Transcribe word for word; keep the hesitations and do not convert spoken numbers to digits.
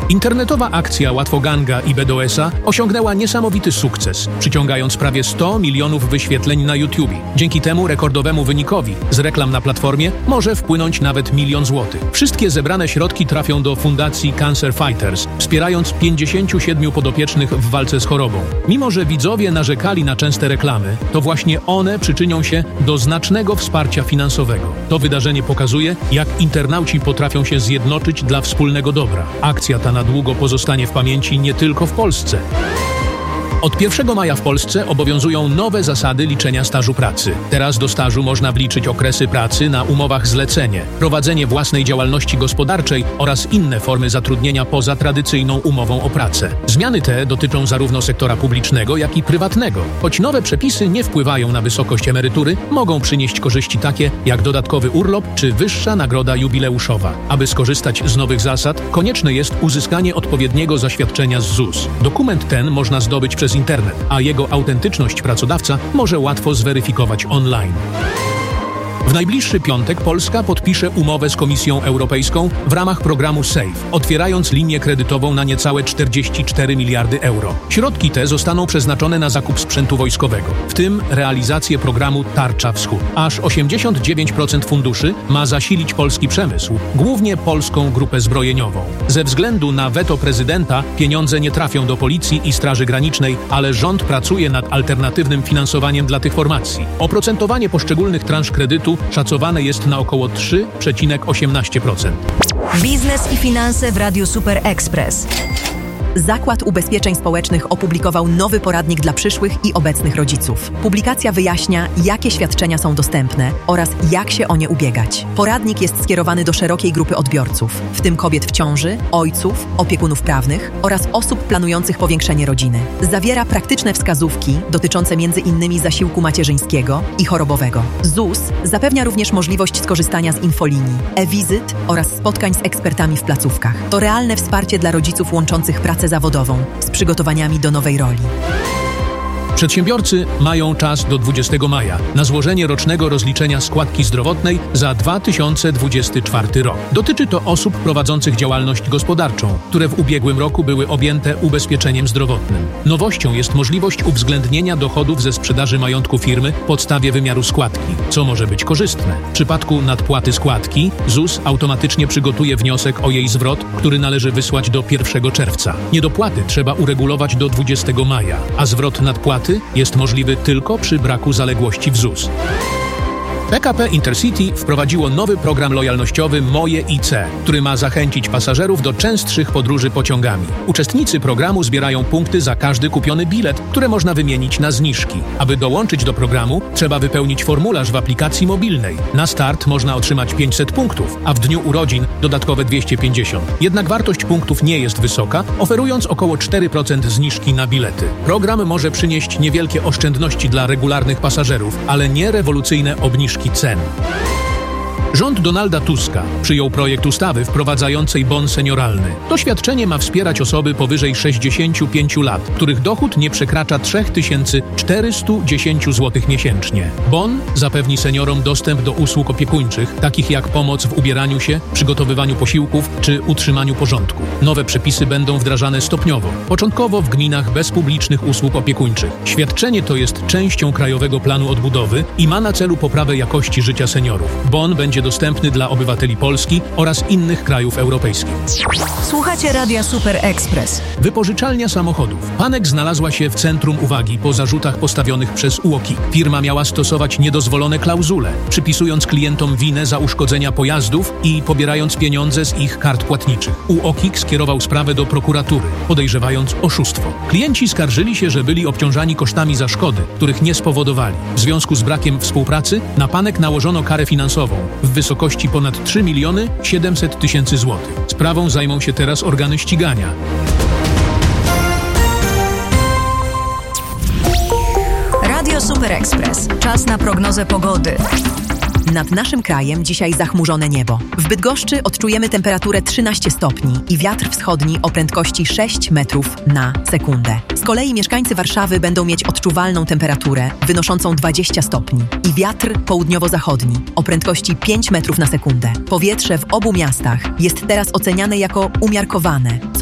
Internetowa akcja Łatwoganga i B D O S-a osiągnęła niesamowity sukces, przyciągając prawie sto milionów wyświetleń na YouTubie. Dzięki temu rekordowemu wynikowi z reklam na platformie może wpłynąć nawet milion złotych. Wszystkie zebrane środki trafią do fundacji Cancer Fighters, wspierając pięćdziesięciu siedmiu podopiecznych w walce z chorobą. Mimo że widzowie narzekali na częste reklamy, to właśnie one przyczynią się do znacznego wsparcia finansowego. To wydarzenie pokazuje, jak internauci potrafią się zjednoczyć dla wspólnego dobra. Akcja ta na długo pozostanie w pamięci nie tylko w Polsce. Od pierwszego maja w Polsce obowiązują nowe zasady liczenia stażu pracy. Teraz do stażu można wliczyć okresy pracy na umowach zlecenie, prowadzenie własnej działalności gospodarczej oraz inne formy zatrudnienia poza tradycyjną umową o pracę. Zmiany te dotyczą zarówno sektora publicznego, jak i prywatnego. Choć nowe przepisy nie wpływają na wysokość emerytury, mogą przynieść korzyści takie jak dodatkowy urlop czy wyższa nagroda jubileuszowa. Aby skorzystać z nowych zasad, konieczne jest uzyskanie odpowiedniego zaświadczenia z Z U S. Dokument ten można zdobyć przez internet, a jego autentyczność pracodawca może łatwo zweryfikować online. W najbliższy piątek Polska podpisze umowę z Komisją Europejską w ramach programu SAFE, otwierając linię kredytową na niecałe czterdzieści cztery miliardy euro. Środki te zostaną przeznaczone na zakup sprzętu wojskowego, w tym realizację programu Tarcza Wschód. Aż osiemdziesiąt dziewięć procent funduszy ma zasilić polski przemysł, głównie polską grupę zbrojeniową. Ze względu na weto prezydenta pieniądze nie trafią do Policji i Straży Granicznej, ale rząd pracuje nad alternatywnym finansowaniem dla tych formacji. Oprocentowanie poszczególnych transz kredytu szacowane jest na około trzy przecinek osiemnaście procent. Biznes i finanse w Radiu Super Express. Zakład Ubezpieczeń Społecznych opublikował nowy poradnik dla przyszłych i obecnych rodziców. Publikacja wyjaśnia, jakie świadczenia są dostępne oraz jak się o nie ubiegać. Poradnik jest skierowany do szerokiej grupy odbiorców, w tym kobiet w ciąży, ojców, opiekunów prawnych oraz osób planujących powiększenie rodziny. Zawiera praktyczne wskazówki dotyczące m in zasiłku macierzyńskiego i chorobowego. Z U S zapewnia również możliwość skorzystania z infolinii, e-wizyt oraz spotkań z ekspertami w placówkach. To realne wsparcie dla rodziców łączących pracę zawodową z przygotowaniami do nowej roli. Przedsiębiorcy mają czas do dwudziestego maja na złożenie rocznego rozliczenia składki zdrowotnej za dwa tysiące dwudziesty czwarty rok. Dotyczy to osób prowadzących działalność gospodarczą, które w ubiegłym roku były objęte ubezpieczeniem zdrowotnym. Nowością jest możliwość uwzględnienia dochodów ze sprzedaży majątku firmy w podstawie wymiaru składki, co może być korzystne. W przypadku nadpłaty składki Z U S automatycznie przygotuje wniosek o jej zwrot, który należy wysłać do pierwszego czerwca. Niedopłaty trzeba uregulować do dwudziestego maja, a zwrot nadpłaty jest możliwy tylko przy braku zaległości w Z U S. P K P Intercity wprowadziło nowy program lojalnościowy Moje I C, który ma zachęcić pasażerów do częstszych podróży pociągami. Uczestnicy programu zbierają punkty za każdy kupiony bilet, które można wymienić na zniżki. Aby dołączyć do programu, trzeba wypełnić formularz w aplikacji mobilnej. Na start można otrzymać pięćset punktów, a w dniu urodzin dodatkowe dwieście pięćdziesiąt. Jednak wartość punktów nie jest wysoka, oferując około cztery procent zniżki na bilety. Program może przynieść niewielkie oszczędności dla regularnych pasażerów, ale nie rewolucyjne obniżki cen. Rząd Donalda Tuska przyjął projekt ustawy wprowadzającej bon senioralny. To świadczenie ma wspierać osoby powyżej sześćdziesięciu pięciu lat, których dochód nie przekracza trzy tysiące czterysta dziesięć złotych miesięcznie. Bon zapewni seniorom dostęp do usług opiekuńczych, takich jak pomoc w ubieraniu się, przygotowywaniu posiłków czy utrzymaniu porządku. Nowe przepisy będą wdrażane stopniowo, początkowo w gminach bez publicznych usług opiekuńczych. Świadczenie to jest częścią Krajowego Planu Odbudowy i ma na celu poprawę jakości życia seniorów. Bon będzie dostępny dla obywateli Polski oraz innych krajów europejskich. Słuchacie Radia Super Express. Wypożyczalnia samochodów. Panek znalazła się w centrum uwagi po zarzutach postawionych przez U O K I. Firma miała stosować niedozwolone klauzule, przypisując klientom winę za uszkodzenia pojazdów i pobierając pieniądze z ich kart płatniczych. U O K I skierował sprawę do prokuratury, podejrzewając oszustwo. Klienci skarżyli się, że byli obciążani kosztami za szkody, których nie spowodowali. W związku z brakiem współpracy na Panek nałożono karę finansową w wysokości ponad trzy miliony siedemset tysięcy złotych. Sprawą zajmą się teraz organy ścigania. Radio Super Express. Czas na prognozę pogody. Nad naszym krajem dzisiaj zachmurzone niebo. W Bydgoszczy odczujemy temperaturę trzynaście stopni i wiatr wschodni o prędkości sześć metrów na sekundę. Z kolei mieszkańcy Warszawy będą mieć odczuwalną temperaturę wynoszącą dwadzieścia stopni i wiatr południowo-zachodni o prędkości pięć metrów na sekundę. Powietrze w obu miastach jest teraz oceniane jako umiarkowane, co